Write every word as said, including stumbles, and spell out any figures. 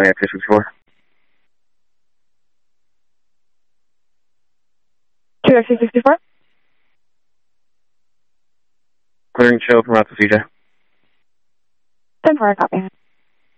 Pontiac two sixty-four. two X two sixty-four. Clearing show from out to C J. ten four, copy.